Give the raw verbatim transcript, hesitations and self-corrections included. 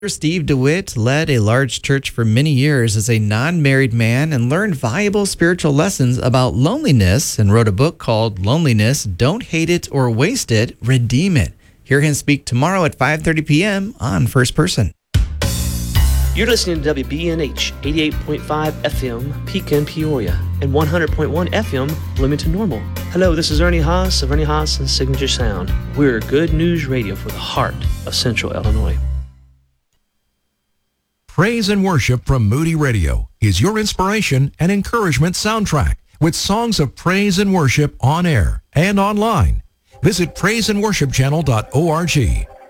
Steve DeWitt led a large church for many years as a non-married man and learned valuable spiritual lessons about loneliness and wrote a book called Loneliness, Don't Hate It or Waste It, Redeem It. Hear him speak tomorrow at five thirty p.m. on First Person. You're listening to W B N H eighty-eight point five F M, Pekin, Peoria, and one hundred point one F M, Bloomington Normal. Hello, this is Ernie Haas of Ernie Haas and Signature Sound. We're good news radio for the heart of Central Illinois. Praise and worship from Moody Radio is your inspiration and encouragement soundtrack with songs of praise and worship on air and online. Visit praise and worship channel dot org.